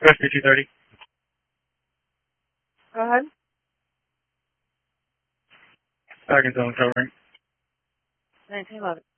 Rescue 230. Go ahead. Back in zone covering. 1911.